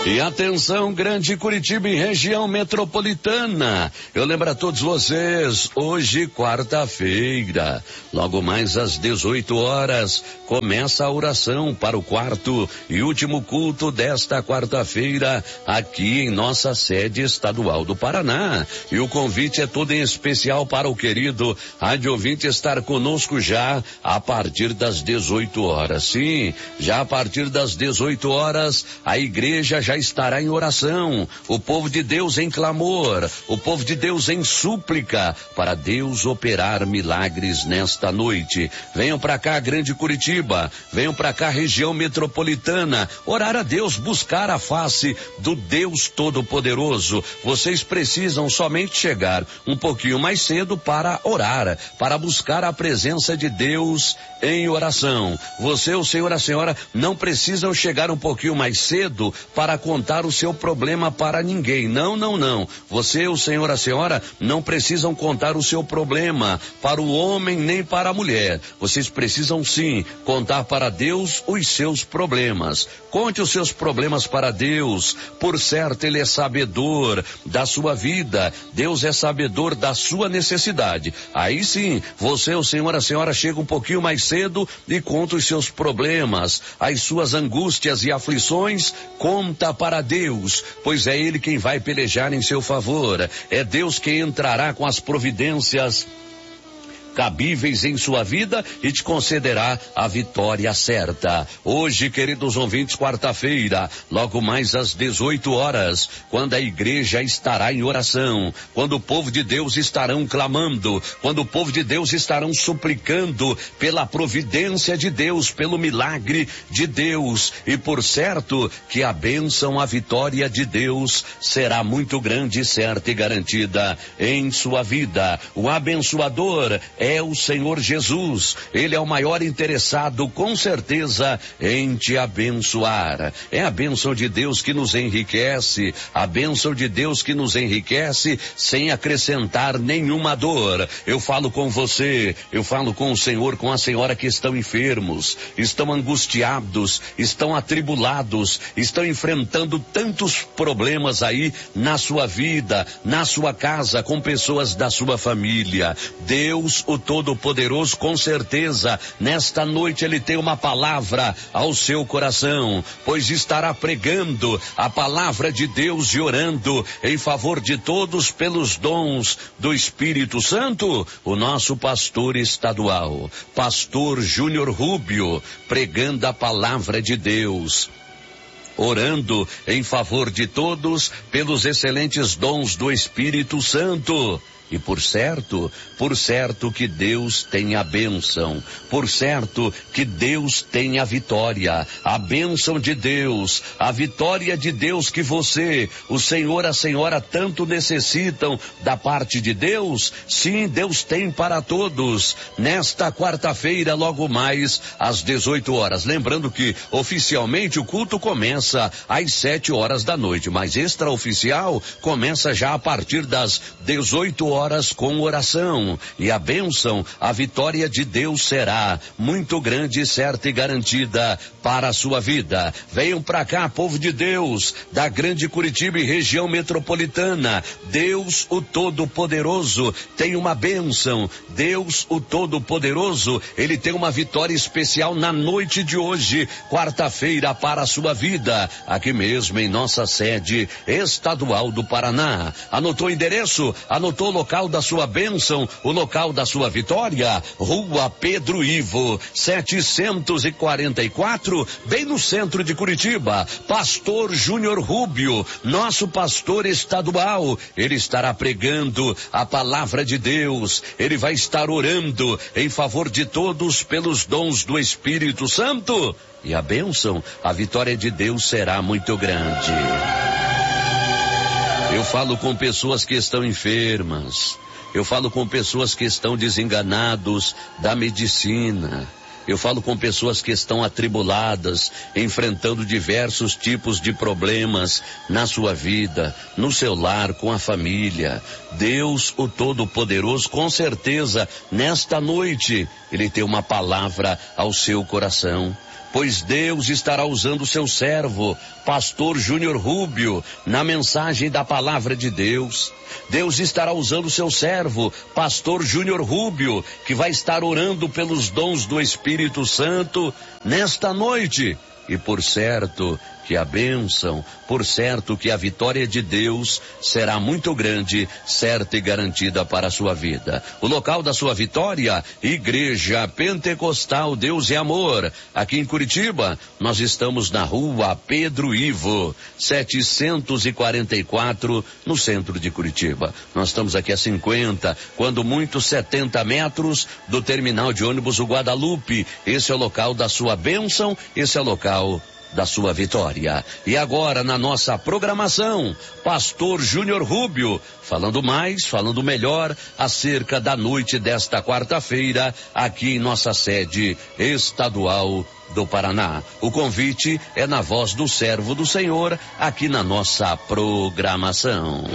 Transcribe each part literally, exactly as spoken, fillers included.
E atenção, Grande Curitiba e região metropolitana. Eu lembro a todos vocês, hoje, quarta-feira, logo mais às dezoito horas, começa a oração para o quarto e último culto desta quarta-feira, aqui em nossa sede estadual do Paraná. E o convite é todo em especial para o querido rádio ouvinte estar conosco já a partir das dezoito horas. Sim, já a partir das dezoito horas, a igreja já estará em oração, o povo de Deus em clamor, o povo de Deus em súplica, para Deus operar milagres nesta noite. Venham para cá, Grande Curitiba, venham para cá, região metropolitana, orar a Deus, buscar a face do Deus Todo-Poderoso. Vocês precisam somente chegar um pouquinho mais cedo para orar, para buscar a presença de Deus em oração. Você, o senhor, a senhora não precisam chegar um pouquinho mais cedo para contar o seu problema para ninguém. Não, não, não. Você, o senhor, a senhora não precisam contar o seu problema para o homem nem para a mulher. Vocês precisam sim contar para Deus os seus problemas. Conte os seus problemas para Deus. Por certo, Ele é sabedor da sua vida. Deus é sabedor da sua necessidade. Aí sim, você, o senhor, a senhora chega um pouquinho mais cedo e conta os seus problemas, as suas angústias e aflições, conta para Deus, pois é Ele quem vai pelejar em seu favor. É Deus quem entrará com as providências cabíveis em sua vida e te concederá a vitória certa. Hoje, queridos ouvintes, quarta-feira, logo mais às dezoito horas, quando a igreja estará em oração, quando o povo de Deus estarão clamando, quando o povo de Deus estarão suplicando pela providência de Deus, pelo milagre de Deus, e por certo que a bênção, a vitória de Deus será muito grande, certa e garantida em sua vida. O abençoador é É o Senhor Jesus. Ele é o maior interessado, com certeza, em te abençoar. É a bênção de Deus que nos enriquece, a bênção de Deus que nos enriquece sem acrescentar nenhuma dor. Eu falo com você, eu falo com o Senhor, com a senhora que estão enfermos, estão angustiados, estão atribulados, estão enfrentando tantos problemas aí na sua vida, na sua casa, com pessoas da sua família. Deus, o Todo-Poderoso, com certeza, nesta noite Ele tem uma palavra ao seu coração, pois estará pregando a palavra de Deus e orando em favor de todos pelos dons do Espírito Santo. O nosso pastor estadual, pastor Júnior Rubio, pregando a palavra de Deus, orando em favor de todos pelos excelentes dons do Espírito Santo. E por certo, por certo que Deus tem a bênção, por certo que Deus tem a vitória, a bênção de Deus, a vitória de Deus que você, o Senhor, a senhora tanto necessitam da parte de Deus. Sim, Deus tem para todos, nesta quarta-feira, logo mais às dezoito horas. Lembrando que oficialmente o culto começa às sete horas da noite, mas extraoficial começa já a partir das dezoito horas. horas com oração, e a bênção, a vitória de Deus será muito grande, certa e garantida para a sua vida. Venham para cá, povo de Deus, da Grande Curitiba e região metropolitana. Deus, o Todo-Poderoso, tem uma bênção. Deus, o Todo-Poderoso, Ele tem uma vitória especial na noite de hoje, quarta-feira, para a sua vida, aqui mesmo em nossa sede estadual do Paraná. Anotou o endereço? Anotou o local da sua bênção, o local da sua vitória? Rua Pedro Ivo, setecentos e quarenta e quatro, bem no centro de Curitiba. Pastor Júnior Rubio, nosso pastor estadual, ele estará pregando a palavra de Deus, ele vai estar orando em favor de todos pelos dons do Espírito Santo, e a bênção, a vitória de Deus será muito grande. Eu falo com pessoas que estão enfermas, eu falo com pessoas que estão desenganados da medicina, eu falo com pessoas que estão atribuladas, enfrentando diversos tipos de problemas na sua vida, no seu lar, com a família. Deus, o Todo-Poderoso, com certeza, nesta noite, Ele tem uma palavra ao seu coração. pois Deus estará usando o seu servo, pastor Júnior Rubio, na mensagem da palavra de Deus. Deus estará usando o seu servo, pastor Júnior Rubio, que vai estar orando pelos dons do Espírito Santo nesta noite. E por certo que a bênção, por certo que a vitória de Deus será muito grande, certa e garantida para a sua vida. O local da sua vitória, Igreja Pentecostal Deus e Amor. Aqui em Curitiba, nós estamos na rua Pedro Ivo, setecentos e quarenta e quatro, no centro de Curitiba. Nós estamos aqui a cinquenta, quando muito setenta metros do terminal de ônibus o Guadalupe. Esse é o local da sua bênção, esse é o local da sua vitória. E agora, na nossa programação, pastor Júnior Rubio, falando mais, falando melhor acerca da noite desta quarta-feira, aqui em nossa sede estadual do Paraná. O convite é na voz do servo do Senhor, aqui na nossa programação.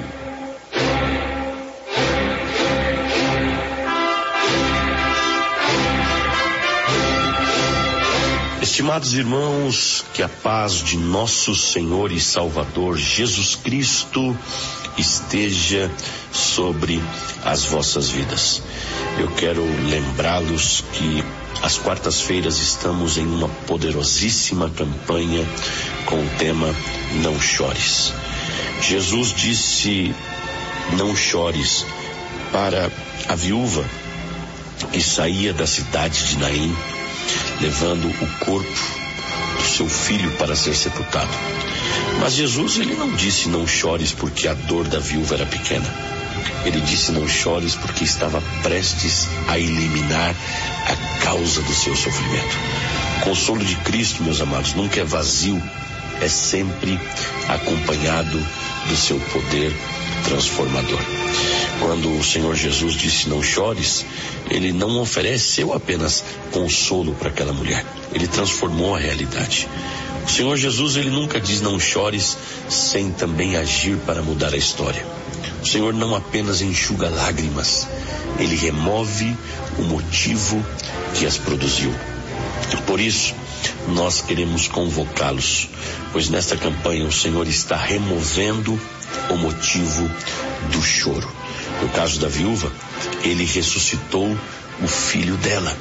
Estimados irmãos, que a paz de nosso Senhor e Salvador Jesus Cristo esteja sobre as vossas vidas. Eu quero lembrá-los que às quartas-feiras estamos em uma poderosíssima campanha com o tema Não Chores. Jesus disse: não chores, para a viúva que saía da cidade de Naim, levando o corpo do seu filho para ser sepultado. Mas Jesus, ele não disse não chores porque a dor da viúva era pequena. Ele disse não chores porque estava prestes a eliminar a causa do seu sofrimento. O consolo de Cristo, meus amados, nunca é vazio, é sempre acompanhado do seu poder transformador. Quando o Senhor Jesus disse não chores, ele não ofereceu apenas consolo para aquela mulher, ele transformou a realidade. O Senhor Jesus, ele nunca diz não chores sem também agir para mudar a história. O Senhor não apenas enxuga lágrimas, ele remove o motivo que as produziu. Por isso, nós queremos convocá-los, pois nesta campanha o Senhor está removendo o motivo do choro. No caso da viúva, ele ressuscitou o filho dela.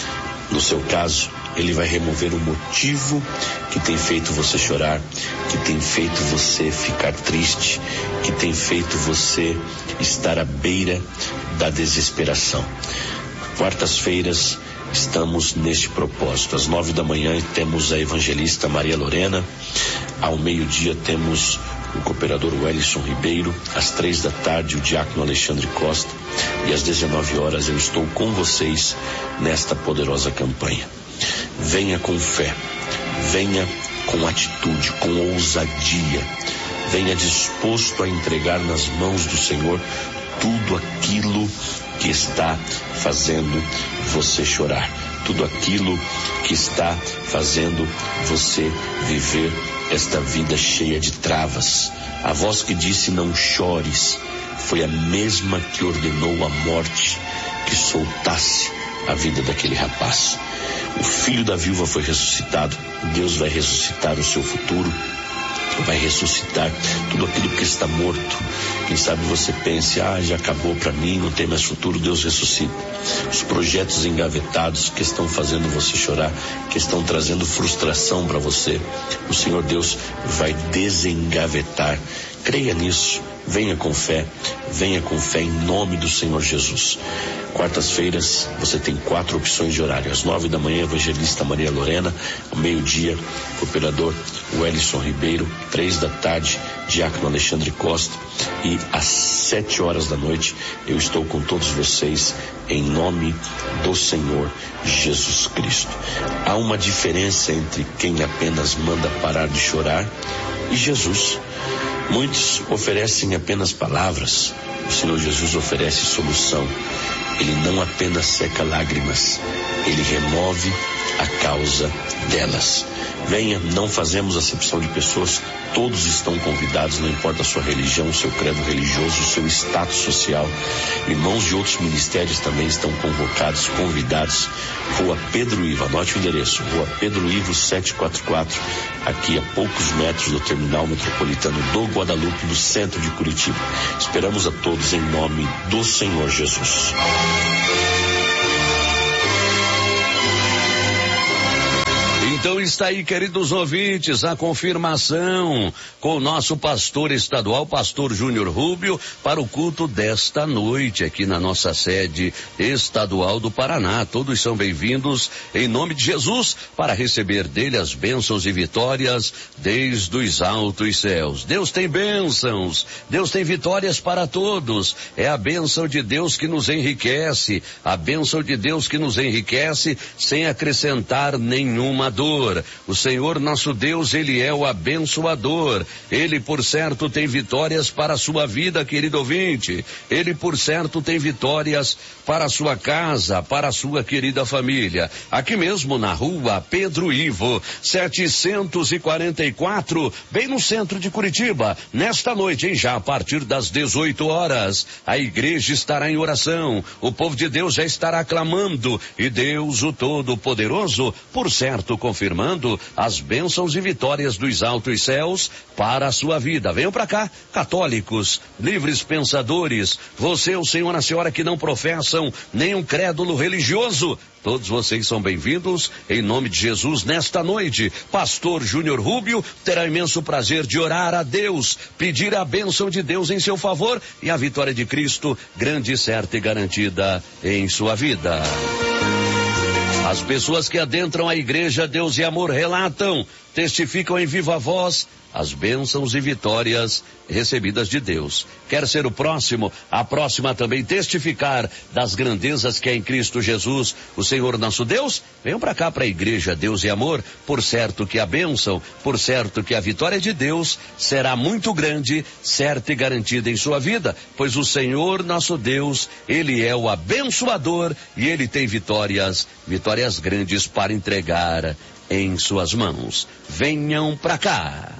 No seu caso, ele vai remover o motivo que tem feito você chorar, que tem feito você ficar triste, que tem feito você estar à beira da desesperação. Quartas-feiras estamos neste propósito. Às nove da manhã temos a evangelista Maria Lorena. Ao meio-dia temos o cooperador Wellington Ribeiro. Às três da tarde, o diácono Alexandre Costa. E às dezenove horas eu estou com vocês nesta poderosa campanha. Venha com fé, venha com atitude, com ousadia. Venha disposto a entregar nas mãos do Senhor tudo aquilo que está fazendo você chorar, tudo aquilo que está fazendo você viver esta vida cheia de travas. A voz que disse não chores foi a mesma que ordenou a morte que soltasse a vida daquele rapaz. O filho da viúva foi ressuscitado. Deus vai ressuscitar o seu futuro, vai ressuscitar tudo aquilo que está morto. Quem sabe você pense, ah, já acabou para mim, não tem mais futuro. Deus ressuscita. Os projetos engavetados que estão fazendo você chorar, que estão trazendo frustração para você, o Senhor Deus vai desengavetar. Creia nisso, venha com fé, venha com fé em nome do Senhor Jesus. Quartas-feiras você tem quatro opções de horário. Às nove da manhã, evangelista Maria Lorena. Ao meio-dia, cooperador Wellington Ribeiro. Três da tarde, diácono Alexandre Costa. E às sete horas da noite, eu estou com todos vocês em nome do Senhor Jesus Cristo. Há uma diferença entre quem apenas manda parar de chorar e Jesus. Muitos oferecem apenas palavras. O Senhor Jesus oferece solução. Ele não apenas seca lágrimas, ele remove a causa delas. Venha, não fazemos acepção de pessoas, todos estão convidados, não importa a sua religião, o seu credo religioso, o seu status social. Irmãos de outros ministérios também estão convocados, convidados. Rua Pedro Ivo, anote o endereço, Rua Pedro Ivo setecentos e quarenta e quatro, aqui a poucos metros do terminal metropolitano do Guadalupe, no centro de Curitiba. Esperamos a todos em nome do Senhor Jesus. Então está aí, queridos ouvintes, a confirmação com o nosso pastor estadual, pastor Júnior Rubio, para o culto desta noite aqui na nossa sede estadual do Paraná. Todos são bem-vindos em nome de Jesus para receber dele as bênçãos e vitórias desde os altos céus. Deus tem bênçãos, Deus tem vitórias para todos. É a bênção de Deus que nos enriquece, a bênção de Deus que nos enriquece sem acrescentar nenhuma dor. O Senhor nosso Deus, Ele é o abençoador. Ele, por certo, tem vitórias para a sua vida, querido ouvinte. Ele, por certo, tem vitórias para a sua casa, para a sua querida família. Aqui mesmo na rua Pedro Ivo, setecentos e quarenta e quatro, bem no centro de Curitiba. Nesta noite, hein, já a partir das dezoito horas, a igreja estará em oração. O povo de Deus já estará clamando. E Deus, o Todo-Poderoso, por certo, confirmando as bênçãos e vitórias dos altos céus para a sua vida. Venham para cá, católicos, livres pensadores, você, o senhor e a senhora que não professam nenhum crédulo religioso. Todos vocês são bem-vindos em nome de Jesus nesta noite. Pastor Júnior Rubio terá imenso prazer de orar a Deus, pedir a bênção de Deus em seu favor e a vitória de Cristo grande, certa e garantida em sua vida. As pessoas que adentram a igreja Deus e Amor relatam, testificam em viva voz as bênçãos e vitórias recebidas de Deus. Quer ser o próximo, a próxima também testificar das grandezas que é em Cristo Jesus, o Senhor nosso Deus? Venham para cá, para a igreja Deus e Amor, por certo que a bênção, por certo que a vitória de Deus será muito grande, certa e garantida em sua vida, pois o Senhor nosso Deus, Ele é o abençoador e Ele tem vitórias, vitórias grandes para entregar em suas mãos. Venham para cá.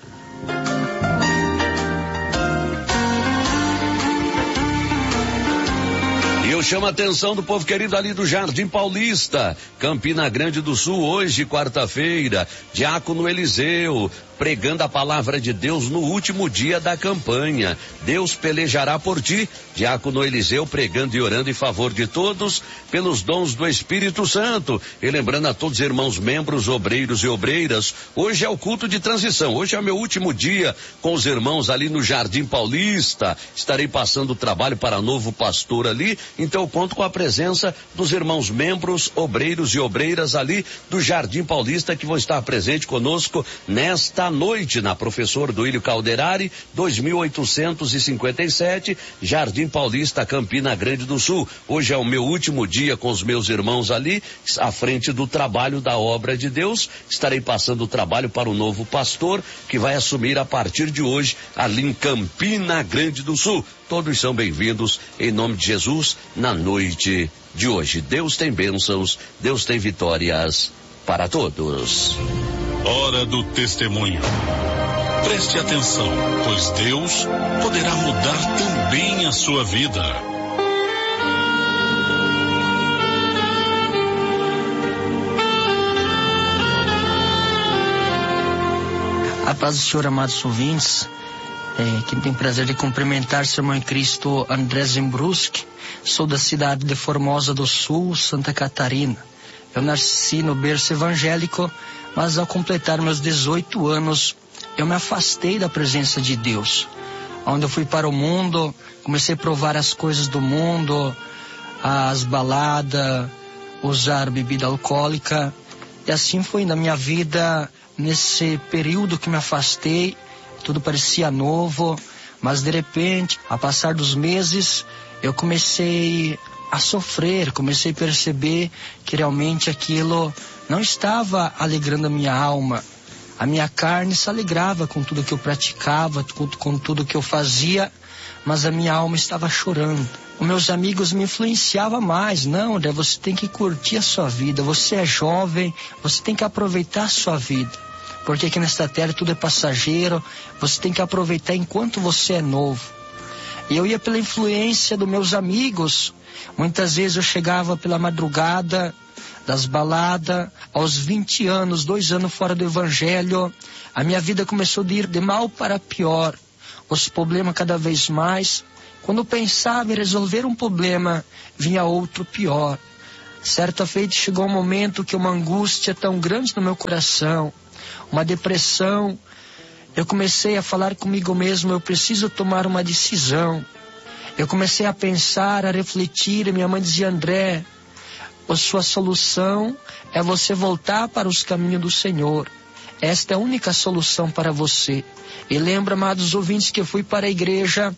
E eu chamo a atenção do povo querido ali do Jardim Paulista, Campina Grande do Sul, hoje, quarta-feira, Diácono Eliseu, pregando a palavra de Deus no último dia da campanha. Deus pelejará por ti. Diácono Eliseu pregando e orando em favor de todos pelos dons do Espírito Santo. E lembrando a todos os irmãos membros, obreiros e obreiras, hoje é o culto de transição. Hoje é meu último dia com os irmãos ali no Jardim Paulista. Estarei passando o trabalho para novo pastor ali, então eu conto com a presença dos irmãos membros, obreiros e obreiras ali do Jardim Paulista que vão estar presentes conosco nesta noite na Professor Duílio Calderari, dois mil oitocentos e cinquenta e sete, Jardim Paulista, Campina Grande do Sul. Hoje é o meu último dia com os meus irmãos ali, à frente do trabalho da obra de Deus. Estarei passando o trabalho para o novo pastor, que vai assumir a partir de hoje, ali em Campina Grande do Sul. Todos são bem-vindos em nome de Jesus na noite de hoje. Deus tem bênçãos, Deus tem vitórias para todos. Hora do testemunho. Preste atenção, pois Deus poderá mudar também a sua vida. A paz do Senhor, amados ouvintes. É, quem tem o prazer de cumprimentar seu irmão em Cristo, André Zembruski. Sou da cidade de Formosa do Sul, Santa Catarina. Eu nasci no berço evangélico, mas ao completar meus dezoito anos, eu me afastei da presença de Deus. Onde eu fui para o mundo, comecei a provar as coisas do mundo, as baladas, usar bebida alcoólica. E assim foi na minha vida, nesse período que me afastei, tudo parecia novo, mas de repente, a passar dos meses, eu comecei a sofrer, comecei a perceber que realmente aquilo não estava alegrando a minha alma. A minha carne se alegrava com tudo que eu praticava, com, com tudo que eu fazia, mas a minha alma estava chorando. Os meus amigos me influenciavam mais. Não, André, você tem que curtir a sua vida. Você é jovem, você tem que aproveitar a sua vida. Porque aqui nesta terra tudo é passageiro. Você tem que aproveitar enquanto você é novo. E eu ia pela influência dos meus amigos. Muitas vezes eu chegava pela madrugada das baladas, aos vinte anos, dois anos fora do evangelho. A minha vida começou a ir de mal para pior. Os problemas cada vez mais. Quando eu pensava em resolver um problema, vinha outro pior. Certa feita chegou um momento que uma angústia tão grande no meu coração, uma depressão. Eu comecei a falar comigo mesmo, eu preciso tomar uma decisão. Eu comecei a pensar, a refletir, e minha mãe dizia: André, a sua solução é você voltar para os caminhos do Senhor. Esta é a única solução para você. E lembra, amados ouvintes, que eu fui para a igreja,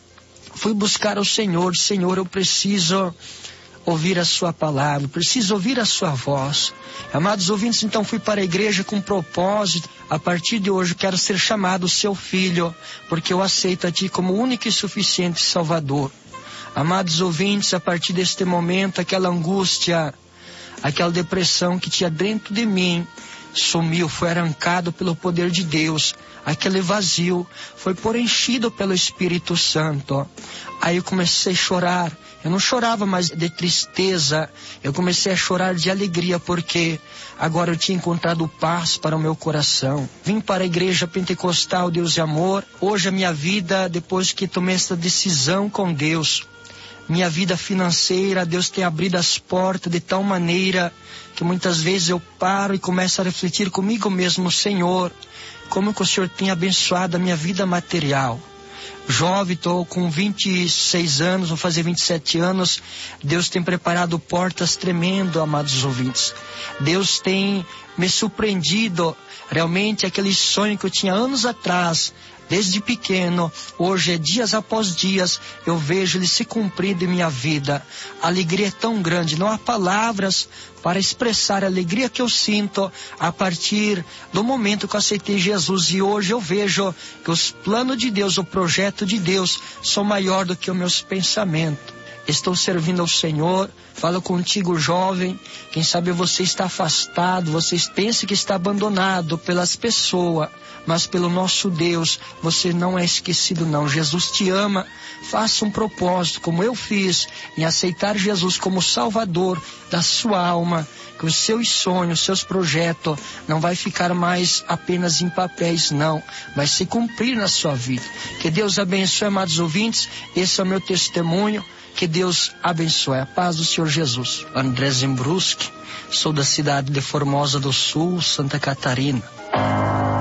fui buscar o Senhor. Senhor, eu preciso ouvir a sua palavra, preciso ouvir a sua voz. Amados ouvintes, então fui para a igreja com um propósito. A partir de hoje quero ser chamado seu filho, porque eu aceito a ti como único e suficiente Salvador. Amados ouvintes, a partir deste momento, aquela angústia, aquela depressão que tinha dentro de mim, sumiu, foi arrancado pelo poder de Deus. Aquele vazio foi preenchido pelo Espírito Santo. Aí eu comecei a chorar. Eu não chorava mais de tristeza, eu comecei a chorar de alegria, porque agora eu tinha encontrado paz para o meu coração. Vim para a igreja pentecostal Deus e Amor. Hoje a minha vida, depois que tomei essa decisão com Deus, minha vida financeira, Deus tem abrido as portas de tal maneira que muitas vezes eu paro e começo a refletir comigo mesmo: Senhor, como que o Senhor tem abençoado a minha vida material. Jovem, estou com vinte e seis anos, vou fazer vinte e sete anos. Deus tem preparado portas tremendas, amados ouvintes. Deus tem me surpreendido. Realmente aquele sonho que eu tinha anos atrás, desde pequeno, hoje, dias após dias, eu vejo ele se cumprindo em minha vida. A alegria é tão grande, não há palavras para expressar a alegria que eu sinto a partir do momento que eu aceitei Jesus. E hoje eu vejo que os planos de Deus, o projeto de Deus, são maiores do que os meus pensamentos. Estou servindo ao Senhor. Falo contigo, jovem. Quem sabe você está afastado, você pensa que está abandonado pelas pessoas, mas pelo nosso Deus você não é esquecido não. Jesus te ama. Faça um propósito, como eu fiz, em aceitar Jesus como Salvador da sua alma, que os seus sonhos, os seus projetos não vai ficar mais apenas em papéis, não, vai se cumprir na sua vida. Que Deus abençoe, amados ouvintes. Esse é o meu testemunho. Que Deus abençoe. A paz do Senhor Jesus. André Zembruski, sou da cidade de Formosa do Sul, Santa Catarina.